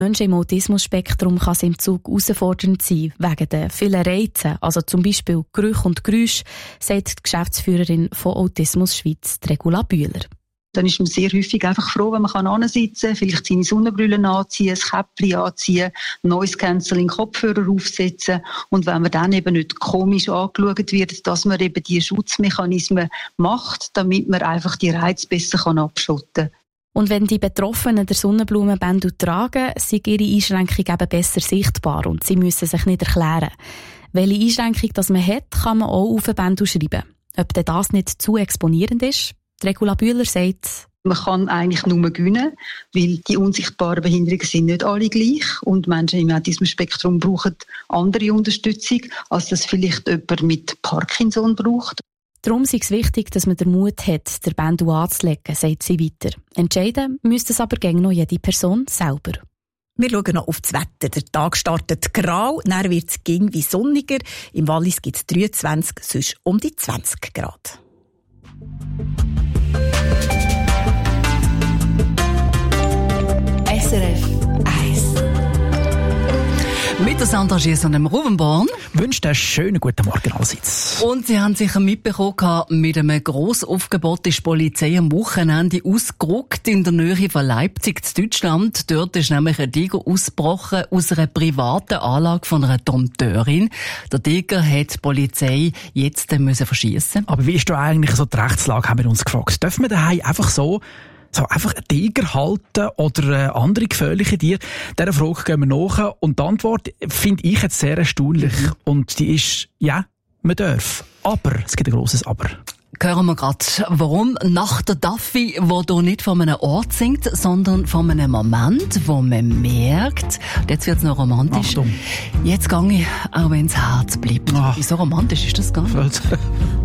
Menschen im Autismus-Spektrum kann es im Zug herausfordernd sein, wegen der vielen Reize, also zum Beispiel Gerüche und Geräusche, sagt die Geschäftsführerin von Autismus Schweiz, Regula Bühler. Dann ist man sehr häufig einfach froh, wenn man hinsitzen kann, vielleicht seine Sonnenbrille anziehen, ein Käppchen anziehen, Noise Cancelling Kopfhörer aufsetzen und wenn man dann eben nicht komisch angeschaut wird, dass man eben die Schutzmechanismen macht, damit man einfach die Reize besser abschotten kann. Und wenn die Betroffenen der Sonnenblumenbändel tragen, sind ihre Einschränkungen eben besser sichtbar und sie müssen sich nicht erklären. Welche Einschränkung das man hat, kann man auch auf ein Bändel schreiben. Ob denn das nicht zu exponierend ist? Regula Bühler sagt, man kann eigentlich nur gewinnen, weil die unsichtbaren Behinderungen sind nicht alle gleich und Menschen im Autismus-Spektrum brauchen andere Unterstützung, als das vielleicht jemand mit Parkinson braucht. Darum ist es wichtig, dass man den Mut hat, den Bändel anzulegen, sagt sie weiter. Entscheiden müsste es aber gegen noch jede Person selber. Wir schauen noch auf das Wetter. Der Tag startet grau, dann wird es wie sonniger. Im Wallis gibt es 23, sonst um die 20 Grad. SRF 1. Mit der Sandra Gies und dem Ruvenborn. Wünscht einen schönen guten Morgen allerseits. Und Sie haben sicher mitbekommen, mit einem Grossaufgebot ist die Polizei am Wochenende ausgerückt in der Nähe von Leipzig in Deutschland. Dort ist nämlich ein Tiger ausgebrochen aus einer privaten Anlage von einer Dompteurin. Der Tiger hat die Polizei jetzt verschiessen. Aber wie ist da eigentlich so die Rechtslage, haben wir uns gefragt. Dürfen wir daheim einfach einfach einen Tiger halten oder andere gefährliche Tiere? Dieser Frage gehen wir nach. Und die Antwort finde ich jetzt sehr erstaunlich. Und die ist, ja, man darf. Aber, es gibt ein grosses Aber. Hören wir gerade, warum nach der Duffy, der hier nicht von einem Ort singt, sondern von einem Moment, wo man merkt, jetzt wird es noch romantisch. Achtung. Jetzt gehe ich, auch wenn es Herz bleibt. Ach. Wie so romantisch ist das gar nicht?